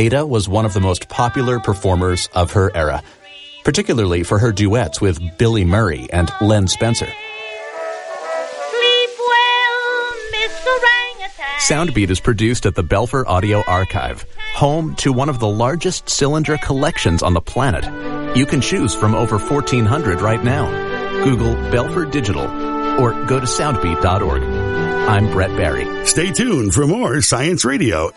Ada was one of the most popular performers of her era, particularly for her duets with Billy Murray and Len Spencer. Sleep well, Mr. Orangutan. Soundbeat is produced at the Belfer Audio Archive, home to one of the largest cylinder collections on the planet. You can choose from over 1,400 right now. Google Belfer Digital or go to soundbeat.org. I'm Brett Barry. Stay tuned for more Science Radio.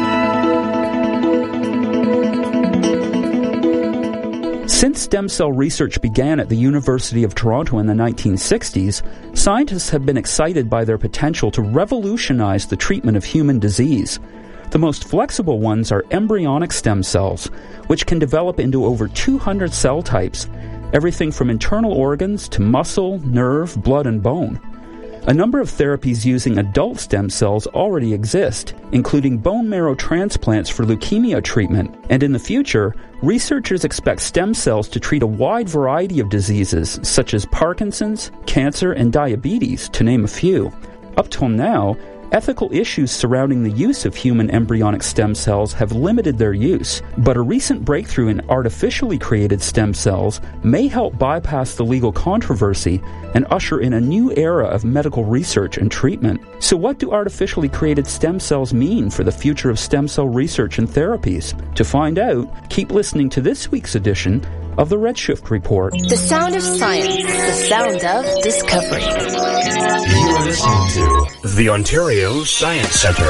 Since stem cell research began at the University of Toronto in the 1960s, scientists have been excited by their potential to revolutionize the treatment of human disease. The most flexible ones are embryonic stem cells, which can develop into over 200 cell types, everything from internal organs to muscle, nerve, blood, and bone. A number of therapies using adult stem cells already exist, including bone marrow transplants for leukemia treatment, and in the future, researchers expect stem cells to treat a wide variety of diseases, such as Parkinson's, cancer, and diabetes, to name a few. Up till now, ethical issues surrounding the use of human embryonic stem cells have limited their use, but a recent breakthrough in artificially created stem cells may help bypass the legal controversy and usher in a new era of medical research and treatment. So what do artificially created stem cells mean for the future of stem cell research and therapies? To find out, keep listening to this week's edition of the Redshift Report. The sound of science, the sound of discovery. You are listening to the Ontario Science Centre.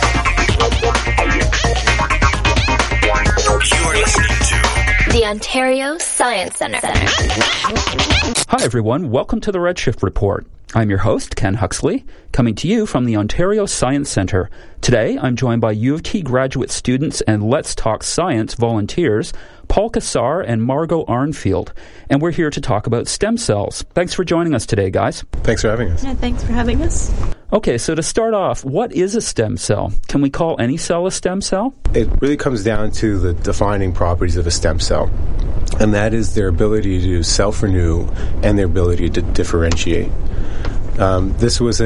You are listening to the Ontario Science Centre. Hi everyone, welcome to the Redshift Report. I'm your host, Ken Huxley, coming to you from the Ontario Science Centre. Today, I'm joined by U of T graduate students and Let's Talk Science volunteers, Paul Cassar and Margot Arnfield, and we're here to talk about stem cells. Thanks for joining us today, guys. Thanks for having us. Yeah, thanks for having us. Okay, so to start off, what is a stem cell? Can we call any cell a stem cell? It really comes down to the defining properties of a stem cell, and that is their ability to self-renew and their ability to differentiate. This was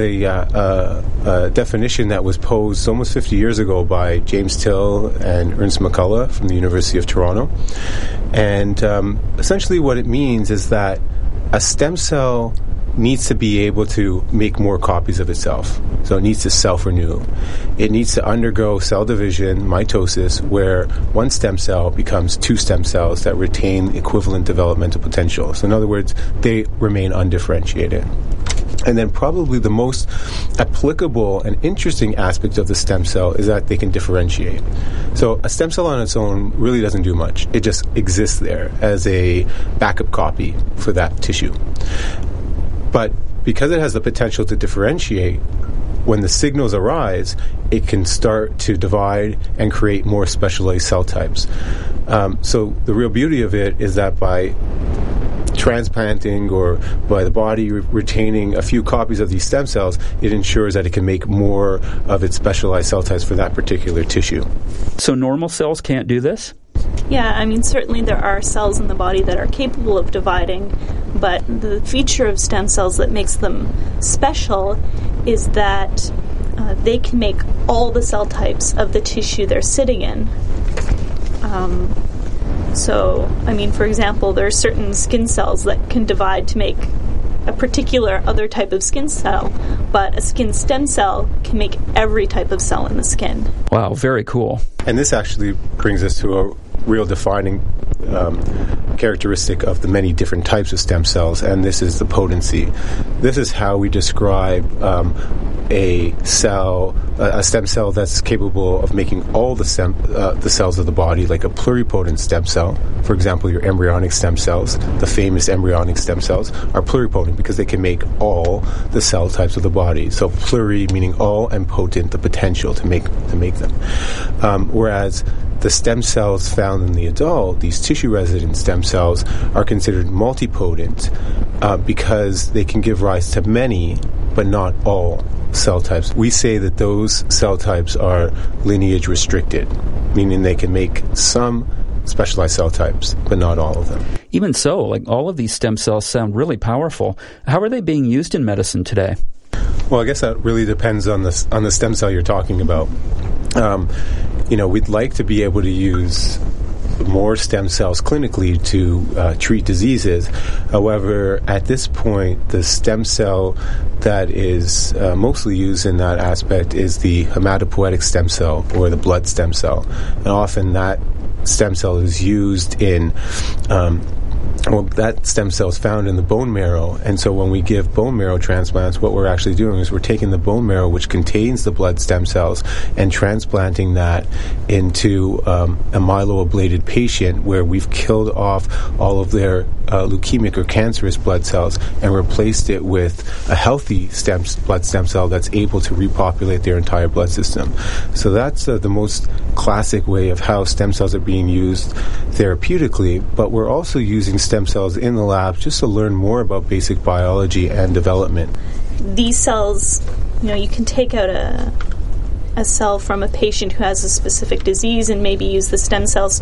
a definition that was posed almost 50 years ago by James Till and Ernst McCullough from the University of Toronto. And essentially what it means is that a stem cell needs to be able to make more copies of itself. So it needs to self-renew. It needs to undergo cell division, mitosis, where one stem cell becomes two stem cells that retain equivalent developmental potential. So in other words, they remain undifferentiated. And then probably the most applicable and interesting aspect of the stem cell is that they can differentiate. So a stem cell on its own really doesn't do much. It just exists there as a backup copy for that tissue. But because it has the potential to differentiate, when the signals arise, it can start to divide and create more specialized cell types. So the real beauty of it is that by transplanting or by the body retaining a few copies of these stem cells, it ensures that it can make more of its specialized cell types for that particular tissue. So normal cells can't do this? Yeah, I mean, certainly there are cells in the body that are capable of dividing, but the feature of stem cells that makes them special is that they can make all the cell types of the tissue they're sitting in. So, I mean, for example, there are certain skin cells that can divide to make a particular other type of skin cell, but a skin stem cell can make every type of cell in the skin. Wow, very cool. And this actually brings us to a real defining characteristic of the many different types of stem cells, and this is the potency. This is how we describe a stem cell that's capable of making all the cells of the body, like a pluripotent stem cell. For example, your embryonic stem cells, the famous embryonic stem cells, are pluripotent because they can make all the cell types of the body. So pluri meaning all, and potent, the potential to make them. Whereas the stem cells found in the adult, these tissue-resident stem cells, are considered multipotent because they can give rise to many, but not all, cell types. We say that those cell types are lineage restricted, meaning they can make some specialized cell types, but not all of them. Even so, like all of these stem cells sound really powerful. How are they being used in medicine today? Well, I guess that really depends on the stem cell you're talking about. We'd like to be able to use more stem cells clinically to treat diseases. However, at this point, the stem cell that is mostly used in that aspect is the hematopoietic stem cell, or the blood stem cell. And often that stem cell is used in that stem cell is found in the bone marrow, and so when we give bone marrow transplants, what we're actually doing is we're taking the bone marrow, which contains the blood stem cells, and transplanting that into a myeloablated patient where we've killed off all of their leukemic or cancerous blood cells and replaced it with a healthy blood stem cell that's able to repopulate their entire blood system. So that's the most classic way of how stem cells are being used therapeutically, but we're also using stem cells in the lab just to learn more about basic biology and development. These cells, you can take out a cell from a patient who has a specific disease and maybe use the stem cells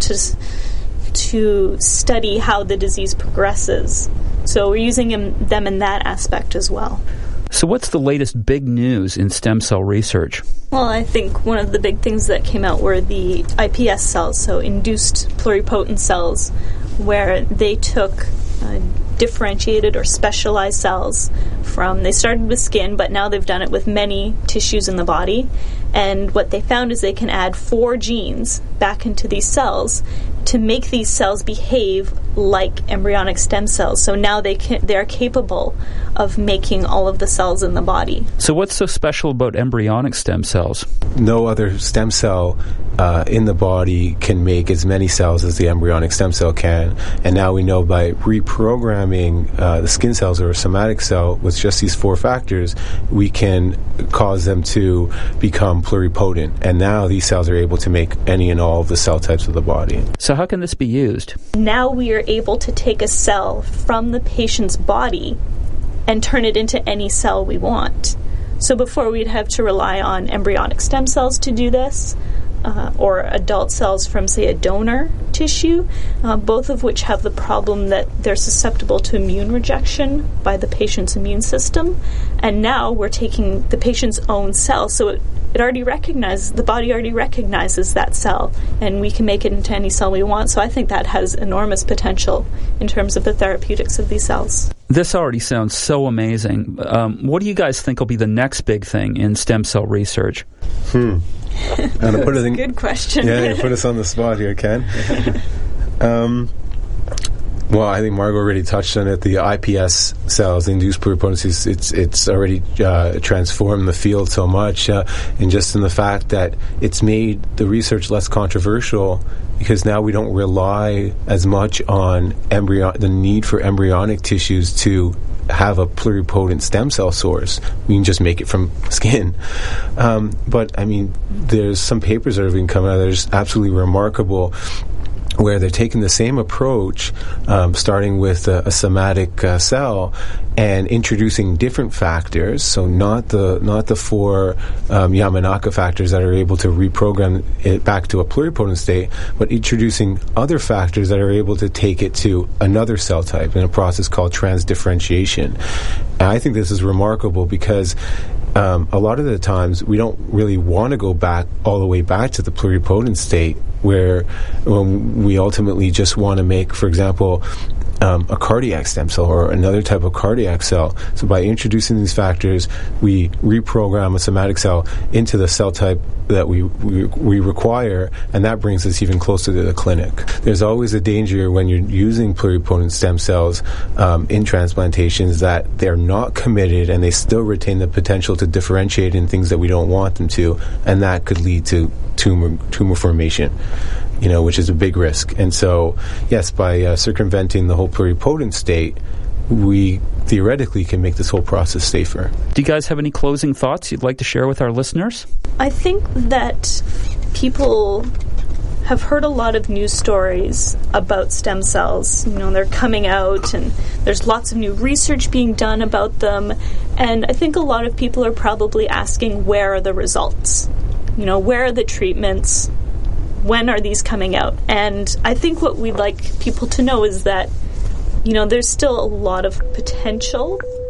to study how the disease progresses. So we're using them in that aspect as well. So what's the latest big news in stem cell research? Well, I think one of the big things that came out were the iPS cells, so induced pluripotent cells, where they took differentiated or specialized cells they started with skin, but now they've done it with many tissues in the body. And what they found is they can add 4 genes back into these cells to make these cells behave like embryonic stem cells. So now they're capable of making all of the cells in the body. So what's so special about embryonic stem cells? No other stem cell in the body can make as many cells as the embryonic stem cell can. And now we know by reprogramming the skin cells or a somatic cell with just these 4 factors, we can cause them to become pluripotent. And now these cells are able to make any and all of the cell types of the body. So how can this be used? Now we are able to take a cell from the patient's body and turn it into any cell we want. So before we'd have to rely on embryonic stem cells to do this, or adult cells from, say, a donor tissue, both of which have the problem that they're susceptible to immune rejection by the patient's immune system. And now we're taking the patient's own cell, so the body already recognizes that cell, and we can make it into any cell we want. So I think that has enormous potential in terms of the therapeutics of these cells. This already sounds so amazing. What do you guys think will be the next big thing in stem cell research? That's a good question. Yeah, you put us on the spot here, Ken. Well, I think Margot already touched on it. The iPS cells, the induced pluripotency, it's already transformed the field so much, and just in the fact that it's made the research less controversial, because now we don't rely as much on the need for embryonic tissues to have a pluripotent stem cell source. We can just make it from skin. But, I mean, there's some papers that have been coming out that are just absolutely remarkable, where they're taking the same approach, starting with a somatic cell, and introducing different factors. So not the 4 Yamanaka factors that are able to reprogram it back to a pluripotent state, but introducing other factors that are able to take it to another cell type in a process called transdifferentiation. And I think this is remarkable because a lot of the times we don't really want to go back all the way back to the pluripotent state, where we ultimately just want to make, for example, a cardiac stem cell or another type of cardiac cell. So by introducing these factors, we reprogram a somatic cell into the cell type that we require, and that brings us even closer to the clinic. There's always a danger when you're using pluripotent stem cells in transplantations that they're not committed and they still retain the potential to differentiate in things that we don't want them to, and that could lead to tumor formation, which is a big risk. And so, yes, by circumventing the whole pluripotent state, we theoretically can make this whole process safer. Do you guys have any closing thoughts you'd like to share with our listeners? I think that people have heard a lot of news stories about stem cells. They're coming out, and there's lots of new research being done about them. And I think a lot of people are probably asking, where are the results? Where are the treatments? When are these coming out? And I think what we'd like people to know is that, there's still a lot of potential